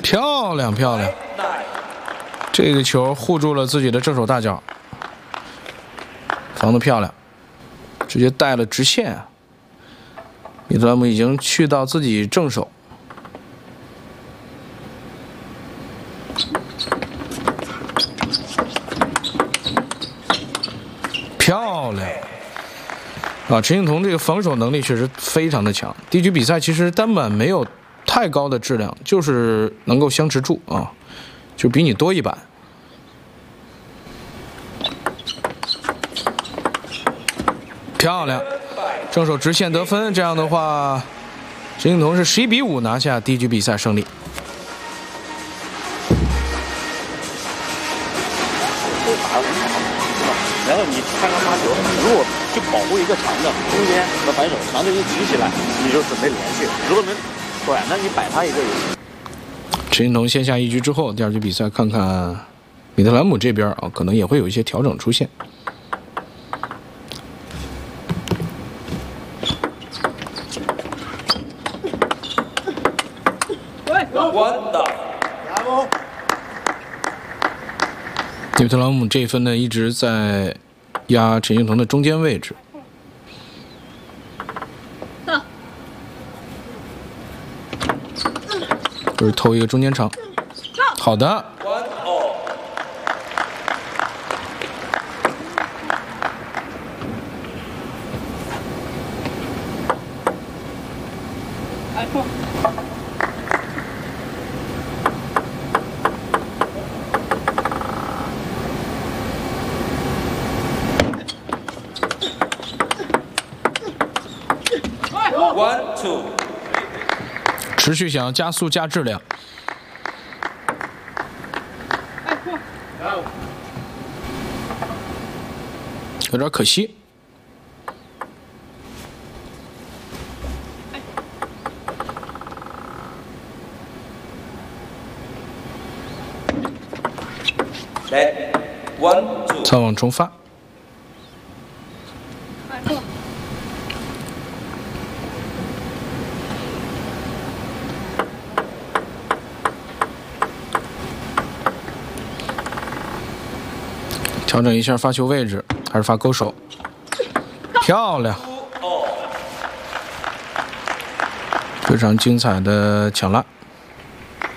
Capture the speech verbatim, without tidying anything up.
漂亮漂亮，这个球护住了自己的正手大脚，防得漂亮，直接带了直线啊！米特兰姆已经去到自己正手。 漂亮啊！陈幸同这个防守能力确实非常的强。第一局比赛其实单板没有太高的质量，就是能够相持住啊，就比你多一板。漂亮，正手直线得分。这样的话，陈幸同是十一比五拿下第一局比赛胜利。 然后你看看发球，如果去保护一个长的中间和反手，长的一举起来，你就准备连续；如果能短的，你摆他一个。 陈幸同先下一局之后，第二局比赛看看米特兰姆这边啊，可能也会有一些调整出现。 弯的。 米特兰姆这一分呢，一直在压陈幸同的中间位置。就是投一个中间长，好的。 One two， 持续想要加速加质量，有点可惜。 来 ，one two， 擦网重发。 调整一下发球位置，还是发勾手，漂亮，非常精彩的抢拉。